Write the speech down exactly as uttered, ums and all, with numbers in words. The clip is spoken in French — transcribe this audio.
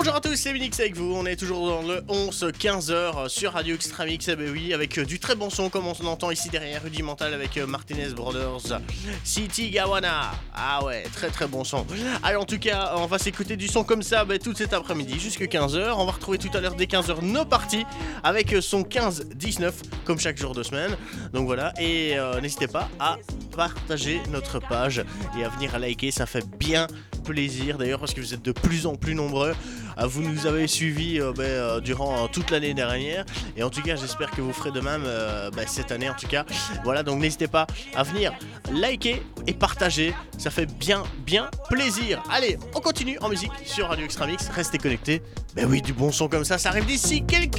Bonjour à tous, c'est Minix avec vous. On est toujours dans le onze quinze heures sur Radio Extramix. Eh ben oui, avec du très bon son comme on entend ici derrière, Rudimental avec Martinez Brothers, City Gawana. Ah ouais, très très bon son. Allez, en tout cas, on va s'écouter du son comme ça ben, tout cet après-midi jusqu'à quinze heures. On va retrouver tout à l'heure dès quinze heures nos parties avec son quinze dix-neuf comme chaque jour de semaine. Donc voilà, et euh, n'hésitez pas à partager notre page et à venir liker, ça fait bien plaisir d'ailleurs parce que vous êtes de plus en plus nombreux. Vous nous avez suivis euh, bah, euh, durant euh, toute l'année dernière et en tout cas j'espère que vous ferez de même euh, bah, cette année en tout cas. Voilà, donc n'hésitez pas à venir liker et partager, ça fait bien bien plaisir. Allez, on continue en musique sur Radio Extramix, restez connectés. Ben oui, du bon son comme ça, ça arrive d'ici quelques